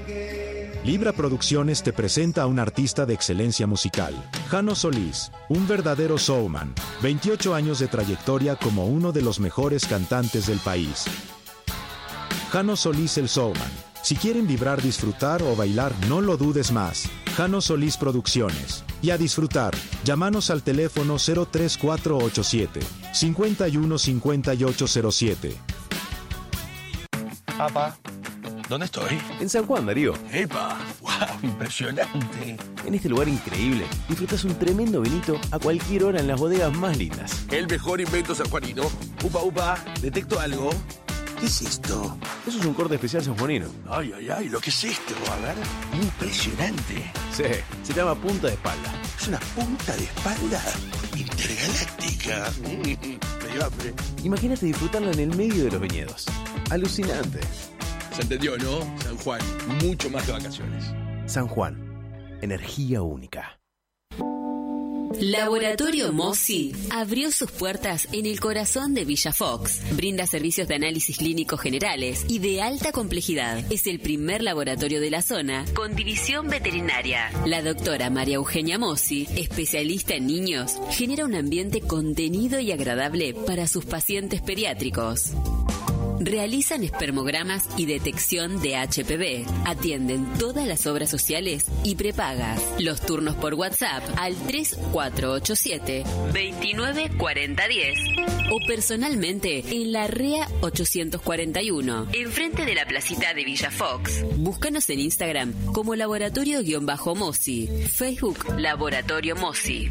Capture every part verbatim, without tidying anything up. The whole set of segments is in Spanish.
Libra Producciones te presenta a un artista de excelencia musical, Jano Solís, un verdadero showman, veintiocho años de trayectoria como uno de los mejores cantantes del país. Jano Solís el showman. Si quieren vibrar, disfrutar o bailar, no lo dudes más. Jano Solís Producciones. Y a disfrutar, llámanos al teléfono cero tres cuatro ocho siete, cinco uno cinco ocho cero siete. Papá, ¿dónde estoy? En San Juan, Darío. ¡Epa! ¡Wow! Impresionante. En este lugar increíble, disfrutas un tremendo vinito a cualquier hora en las bodegas más lindas. El mejor invento sanjuanino. Upa, upa, detecto algo. ¿Qué es esto? Eso es un corte especial sanjuanino. Ay, ay, ay, ¿lo que es esto? A ver, impresionante. Sí, se llama punta de espalda. ¿Es una punta de espalda intergaláctica? Me dio hambre. Imagínate disfrutarla en el medio de los viñedos. Alucinante. Se entendió, ¿no? San Juan, mucho más que vacaciones. San Juan, energía única. Laboratorio Mossi abrió sus puertas en el corazón de Villa Fox. Brinda servicios de análisis clínicos generales y de alta complejidad. Es el primer laboratorio de la zona con división veterinaria. La doctora María Eugenia Mossi, especialista en niños, genera un ambiente contenido y agradable para sus pacientes pediátricos. Realizan espermogramas y detección de H P V. Atienden todas las obras sociales y prepagas. Los turnos por WhatsApp al tres cuatro ocho siete, veintinueve cuarenta diez o personalmente en la R E A ochocientos cuarenta y uno, enfrente de la placita de Villa Fox. Búscanos en Instagram como Laboratorio-Mossi, Facebook Laboratorio Mossi.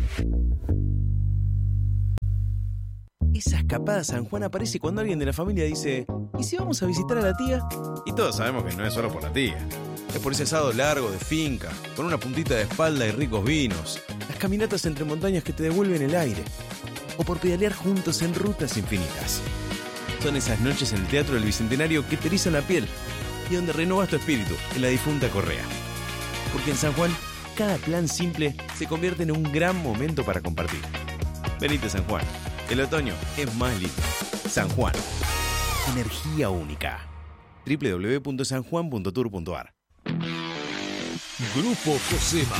Esa escapada a San Juan aparece cuando alguien de la familia dice: ¿y si vamos a visitar a la tía? Y todos sabemos que no es solo por la tía. Es por ese asado largo de finca, con una puntita de espalda y ricos vinos, las caminatas entre montañas que te devuelven el aire, o por pedalear juntos en rutas infinitas. Son esas noches en el Teatro del Bicentenario que te erizan la piel y donde renovas tu espíritu en la difunta Correa. Porque en San Juan, cada plan simple se convierte en un gran momento para compartir. Venite a San Juan. El otoño es más lindo. San Juan. Energía única. doble u doble u doble u punto san juan punto tour punto a r. Grupo Cosema.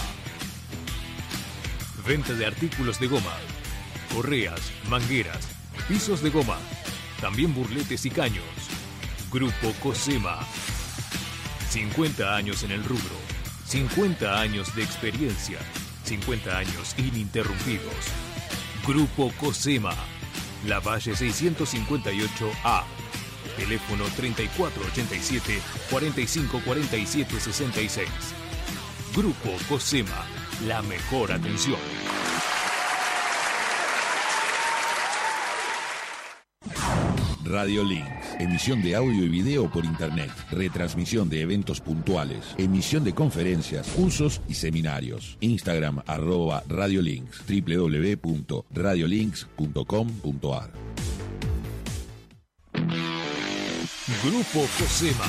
Venta de artículos de goma. Correas, mangueras, pisos de goma. También burletes y caños. Grupo Cosema. cincuenta años en el rubro. cincuenta años de experiencia. cincuenta años ininterrumpidos. Grupo Cosema, Lavalle seiscientos cincuenta y ocho A, teléfono treinta y cuatro ochenta y siete, cuarenta y cinco cuarenta y siete sesenta y seis. Grupo Cosema, la mejor atención. Radio Links, emisión de audio y video por internet, retransmisión de eventos puntuales, emisión de conferencias, cursos y seminarios. Instagram arroba Radio Links, doble u doble u doble u punto radio links punto com punto a r. Grupo Cosema.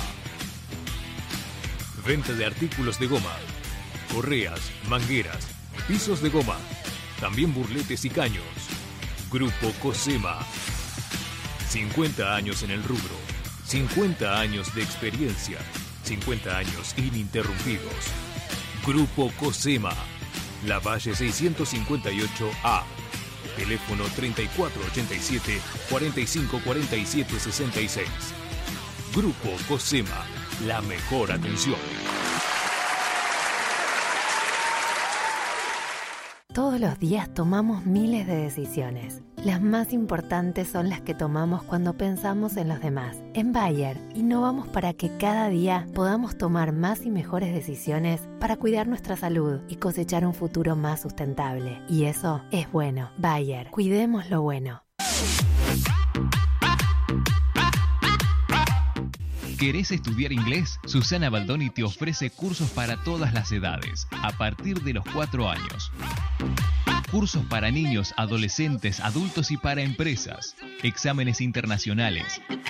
Venta de artículos de goma, correas, mangueras, pisos de goma, también burletes y caños. Grupo Cosema. cincuenta años en el rubro, cincuenta años de experiencia, cincuenta años ininterrumpidos. Grupo Cosema, Lavalle seiscientos cincuenta y ocho A, teléfono treinta y cuatro ochenta y siete, cuarenta y cinco cuarenta y siete sesenta y seis. Grupo Cosema, la mejor atención. Todos los días tomamos miles de decisiones. Las más importantes son las que tomamos cuando pensamos en los demás. En Bayer, innovamos para que cada día podamos tomar más y mejores decisiones para cuidar nuestra salud y cosechar un futuro más sustentable. Y eso es bueno. Bayer, cuidemos lo bueno. ¿Querés estudiar inglés? Susana Baldoni te ofrece cursos para todas las edades, a partir de los cuatro años. Cursos para niños, adolescentes, adultos y para empresas. Exámenes internacionales.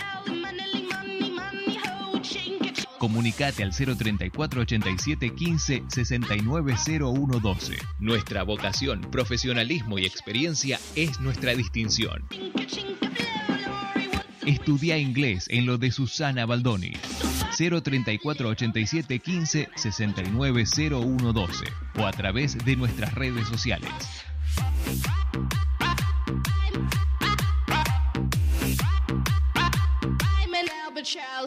Comunicate al cero treinta y cuatro ochenta y siete quince sesenta y nueve cero uno doce. Nuestra vocación, profesionalismo y experiencia es nuestra distinción. Estudia inglés en lo de Susana Baldoni. cero treinta y cuatro ochenta y siete quince sesenta y nueve cero uno doce o a través de nuestras redes sociales. Child